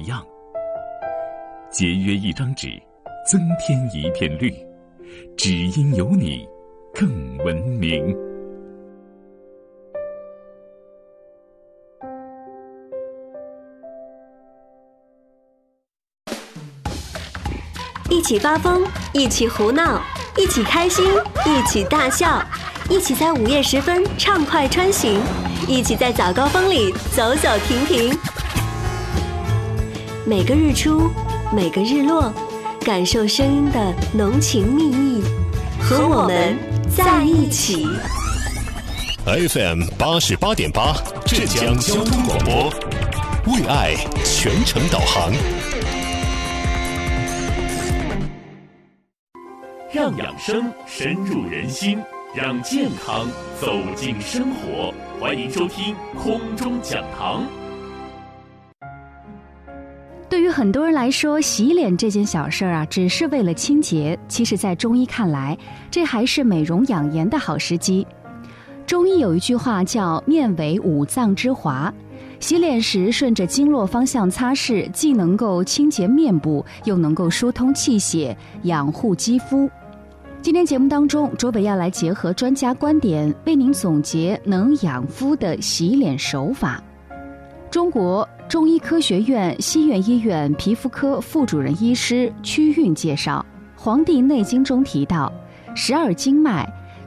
样。节约一张纸，增添一片绿，只因有你更文明。 一起发疯，一起胡闹，一起开心，一起大笑，一起在午夜时分畅快穿行，一起在早高峰里走走停停。每个日出，每个日落，感受声音的浓情蜜意，和我们在一起。 FM 88.8，浙江交通广播，为爱全程导航。 让养生深入人心，让健康走进生活。欢迎收听空中讲堂。 对于很多人来说，洗脸这件小事啊，只是为了清洁。其实在中医看来，这还是美容养颜的好时机。中医有一句话叫面为五脏之华，洗脸时顺着经络方向擦拭，既能够清洁面部，又能够疏通气血，养护肌肤。今天节目当中，卓北要来结合专家观点，为您总结能养肤的洗脸手法。中国中医科学院西苑医院皮肤科副主任医师屈运介绍，《黄帝内经》中提到，12经脉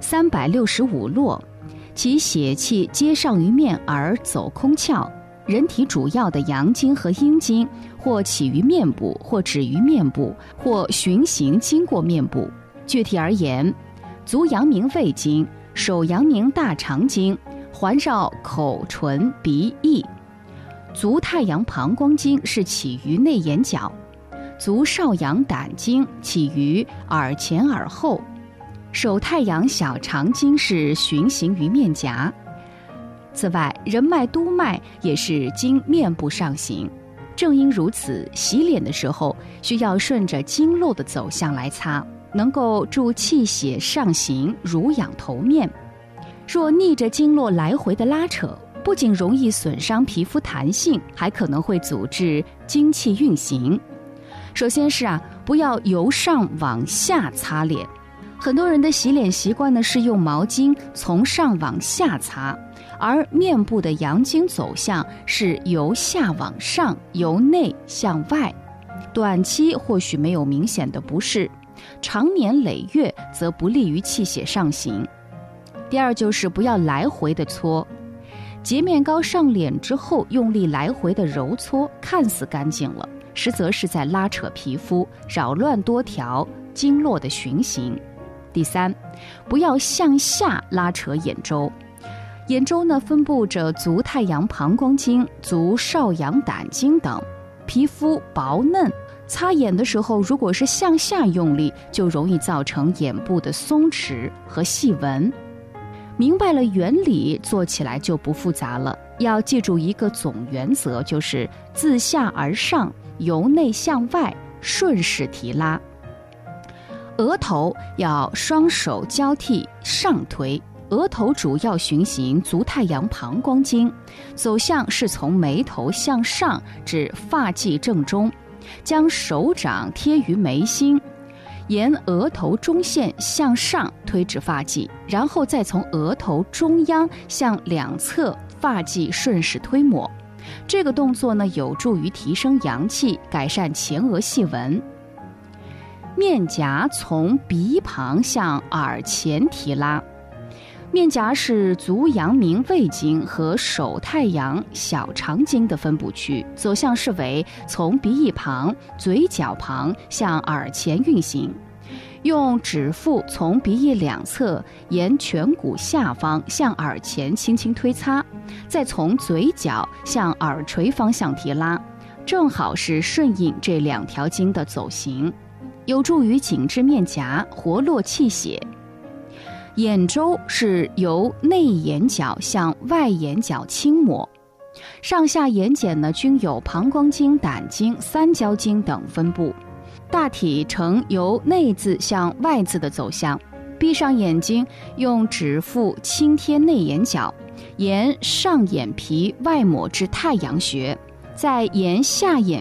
365络，其血气皆上于面而走空窍。人体主要的阳经和阴经，或起于面部，或止于面部，或循行经过面部。具体而言，足阳明胃经、手阳明大肠经环绕口、唇、鼻、翼；足太阳膀胱经是起于内眼角；足少阳胆经起于耳前耳后；手太阳小肠经是循行于面颊。此外，人脉督脉也是经面部上行。正因如此，洗脸的时候需要顺着经络的走向来擦，能够助气血上行，濡养头面。若逆着经络来回的拉扯，不仅容易损伤皮肤弹性，还可能会阻滞精气运行。首先是不要由上往下擦脸。很多人的洗脸习惯呢是用毛巾从上往下擦，而面部的阳经走向是由下往上，由内向外。短期或许没有明显的不适，长年累月则不利于气血上行。第二就是不要来回的搓，洁面膏上脸之后用力来回的揉搓，看似干净了，实则是在拉扯皮肤，扰乱多条经络的循行。第三，不要向下拉扯眼周。眼周呢分布着足太阳膀胱经、足少阳胆经等，皮肤薄嫩，擦眼的时候如果是向下用力，就容易造成眼部的松弛和细纹。明白了原理，做起来就不复杂了。要记住一个总原则，就是自下而上，由内向外，顺势提拉。额头要双手交替上推，额头主要循行足太阳膀胱经，走向是从眉头向上至发际正中，将手掌贴于眉心，沿额头中线向上推至发际，然后再从额头中央向两侧发际顺势推抹。这个动作呢，有助于提升阳气，改善前额细纹。面颊从鼻旁向耳前提拉。面颊是足阳明胃经和手太阳小肠经的分布区，走向是为从鼻翼旁、嘴角旁向耳前运行。用指腹从鼻翼两侧沿颧骨下方向耳前轻轻推擦，再从嘴角向耳垂方向提拉，正好是顺应这两条经的走行，有助于紧致面颊，活络气血。眼周是由内眼角向外眼角轻抹，上下眼睑呢均有膀胱经、胆经、三焦经等分布，大体呈由内眦向外眦的走向。闭上眼睛，用指腹轻贴内眼角，沿上眼皮外抹至太阳穴，再沿下眼